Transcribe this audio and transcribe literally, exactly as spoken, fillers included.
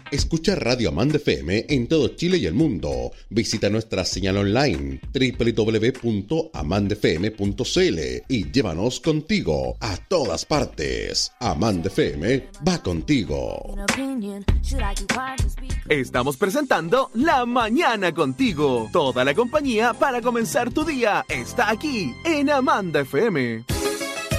Escucha Radio Amanda F M en todo Chile y el mundo. Visita nuestra señal online doble u doble u doble u punto amanda f m punto c l y llévanos contigo a todas partes. Amanda F M va contigo. Estamos presentando La Mañana Contigo. Toda la compañía para comenzar tu día está aquí en Amanda F M.